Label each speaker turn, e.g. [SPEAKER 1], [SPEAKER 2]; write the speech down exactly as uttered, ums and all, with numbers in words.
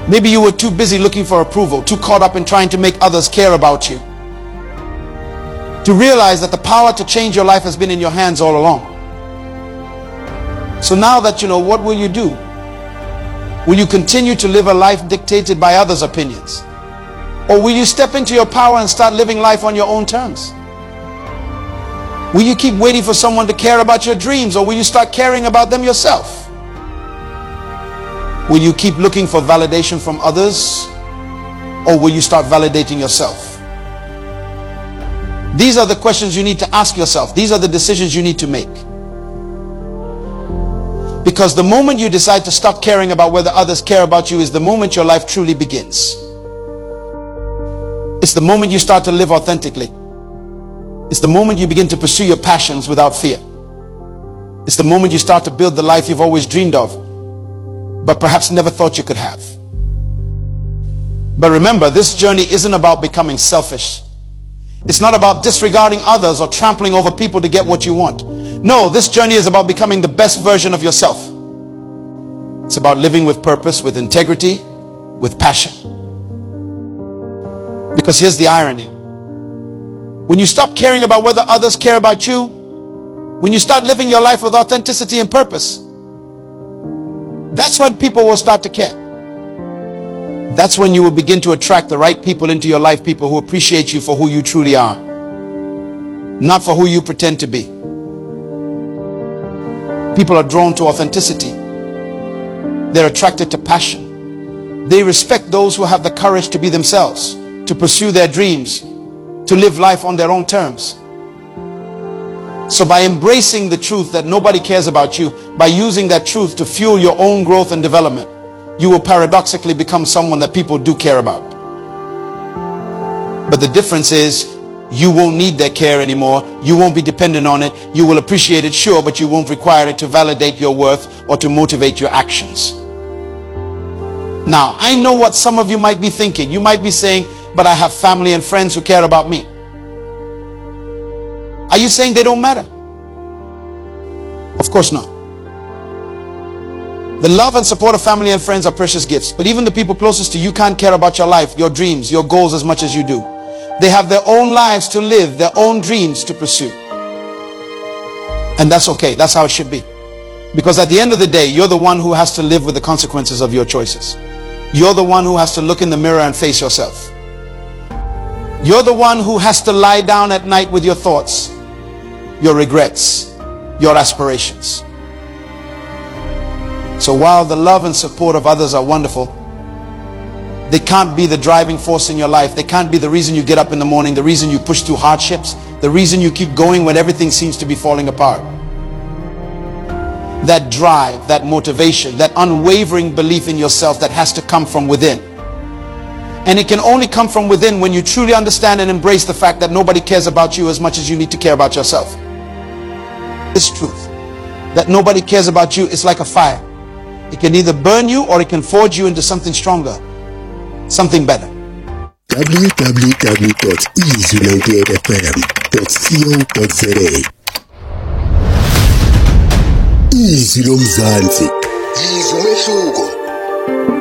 [SPEAKER 1] Maybe you were too busy looking for approval, too caught up in trying to make others care about you, to realize that the power to change your life has been in your hands all along. So now that you know, what will you do? Will you continue to live a life dictated by others' opinions? Or will you step into your power and start living life on your own terms? Will you keep waiting for someone to care about your dreams, or will you start caring about them yourself? Will you keep looking for validation from others, or will you start validating yourself? These are the questions you need to ask yourself. These are the decisions you need to make. Because the moment you decide to stop caring about whether others care about you is the moment your life truly begins. It's the moment you start to live authentically. It's the moment you begin to pursue your passions without fear. It's the moment you start to build the life you've always dreamed of, but perhaps never thought you could have. But remember, this journey isn't about becoming selfish. It's not about disregarding others or trampling over people to get what you want. No, this journey is about becoming the best version of yourself. It's about living with purpose, with integrity, with passion. Because here's the irony. When you stop caring about whether others care about you, when you start living your life with authenticity and purpose, that's when people will start to care. That's when you will begin to attract the right people into your life, people who appreciate you for who you truly are, not for who you pretend to be. People are drawn to authenticity. They're attracted to passion. They respect those who have the courage to be themselves, to pursue their dreams, to live life on their own terms. So by embracing the truth that nobody cares about you, by using that truth to fuel your own growth and development, you will paradoxically become someone that people do care about. But the difference is, you won't need their care anymore. You won't be dependent on it. You will appreciate it, sure, but you won't require it to validate your worth or to motivate your actions. Now, I know what some of you might be thinking. You might be saying, but I have family and friends who care about me. Are you saying they don't matter? Of course not. The love and support of family and friends are precious gifts, but even the people closest to you can't care about your life, your dreams, your goals as much as you do. They have their own lives to live, their own dreams to pursue. And that's okay. That's how it should be. Because at the end of the day, you're the one who has to live with the consequences of your choices. You're the one who has to look in the mirror and face yourself. You're the one who has to lie down at night with your thoughts, your regrets, your aspirations. So while the love and support of others are wonderful, they can't be the driving force in your life. They can't be the reason you get up in the morning, the reason you push through hardships, the reason you keep going when everything seems to be falling apart. That drive, that motivation, that unwavering belief in yourself that has to come from within. And it can only come from within when you truly understand and embrace the fact that nobody cares about you as much as you need to care about yourself. This truth, that nobody cares about you, is like a fire. It can either burn you or it can forge you into something stronger, something better.
[SPEAKER 2] w w w dot ease united f m dot co dot z a Ease lo Mzansi. Yizo umehluko.